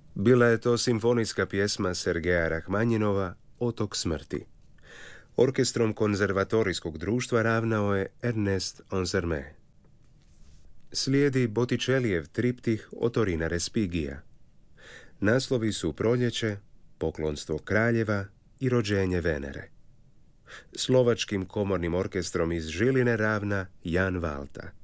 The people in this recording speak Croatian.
Bila je to simfonijska pjesma Sergeja Rahmanjinova Otok smrti. Orkestrom konzervatorijskog društva ravnao je Ernest Ansermet. Slijedi Botticellijev triptih Otorina Respigija. Naslovi su Proljeće, Poklonstvo kraljeva i Rođenje Venere. Slovačkim komornim orkestrom iz Žiline ravna Jan Valta.